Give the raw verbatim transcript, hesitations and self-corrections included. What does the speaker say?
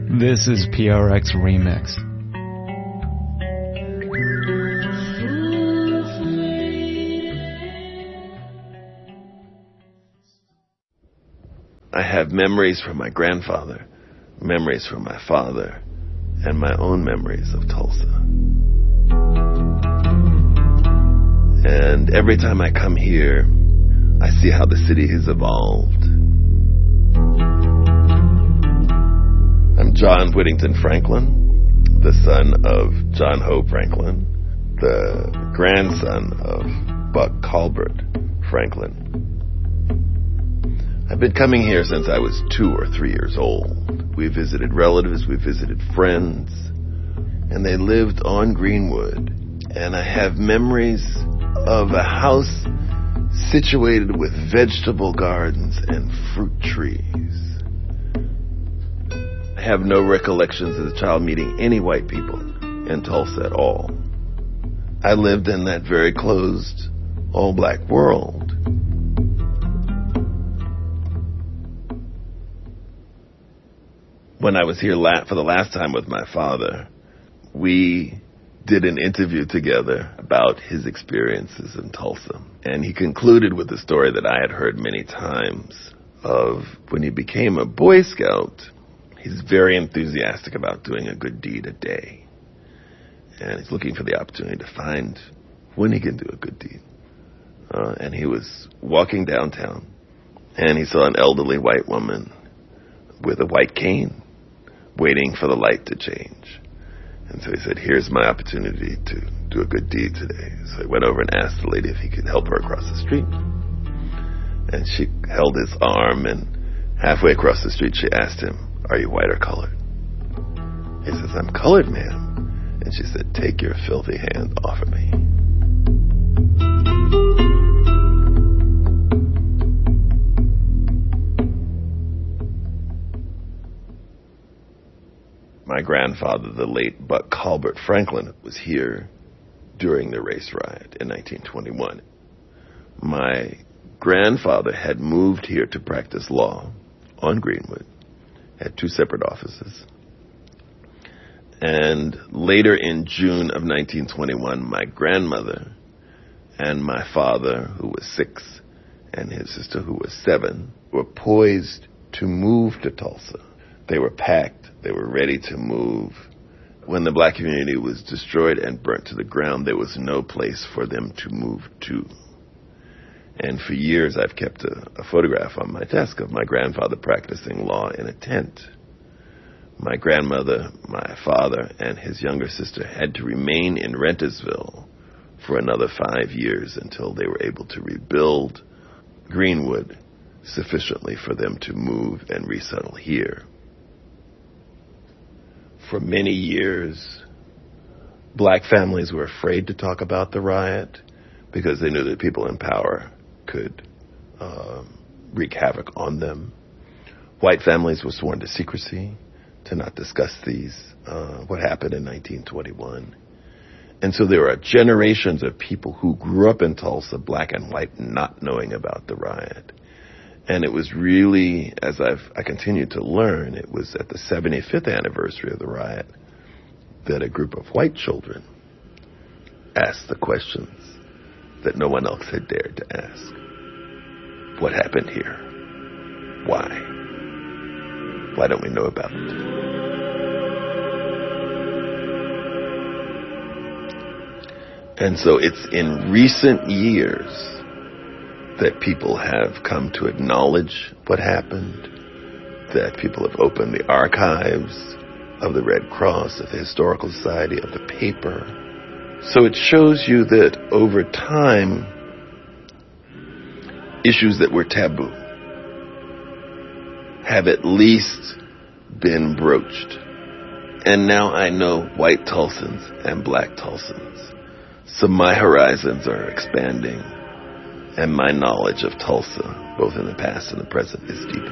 This is P R X Remix. I have memories from my grandfather, memories from my father, and my own memories of Tulsa. And every time I come here, I see how the city has evolved. I'm John Whittington Franklin, the son of John Hope Franklin, the grandson of Buck Colbert Franklin. I've been coming here since I was two or three years old. We visited relatives, we visited friends, and they lived on Greenwood. And I have memories of a house situated with vegetable gardens and fruit trees. I have no recollections as a child meeting any white people in Tulsa at all. I lived in that very closed, all-black world. When I was here la- for the last time with my father, we did an interview together about his experiences in Tulsa. And he concluded with a story that I had heard many times of when he became a Boy Scout, he's very enthusiastic about doing a good deed a day. And he's looking for the opportunity to find when he can do a good deed. Uh, and he was walking downtown, and he saw an elderly white woman with a white cane, waiting for the light to change. And so he said, here's my opportunity to do a good deed today. So he went over and asked the lady if he could help her across the street. And she held his arm, and halfway across the street she asked him, are you white or colored? He says, I'm colored, ma'am. And she said, take your filthy hand off of me. My grandfather, the late Buck Colbert Franklin, was here during the race riot in nineteen twenty-one. My grandfather had moved here to practice law on Greenwood, had two separate offices. And later in June of nineteen twenty-one, my grandmother and my father, who was six, and his sister, who was seven, were poised to move to Tulsa. They were packed. They were ready to move. When the black community was destroyed and burnt to the ground, there was no place for them to move to. And for years, I've kept a, a photograph on my desk of my grandfather practicing law in a tent. My grandmother, my father, and his younger sister had to remain in Rentersville for another five years until they were able to rebuild Greenwood sufficiently for them to move and resettle here. For many years, black families were afraid to talk about the riot because they knew that people in power could um, wreak havoc on them. White families were sworn to secrecy, to not discuss these, uh, what happened in nineteen twenty-one. And so there are generations of people who grew up in Tulsa, black and white, not knowing about the riot. And it was really, as I've, I continue to learn, it was at the seventy-fifth anniversary of the riot that a group of white children asked the questions that no one else had dared to ask. What happened here? Why? Why don't we know about it? And so it's in recent years that people have come to acknowledge what happened, that people have opened the archives of the Red Cross, of the Historical Society, of the paper. So it shows you that over time, issues that were taboo have at least been broached. And now I know white Tulsans and black Tulsans. So my horizons are expanding. And my knowledge of Tulsa, both in the past and the present, is deepening.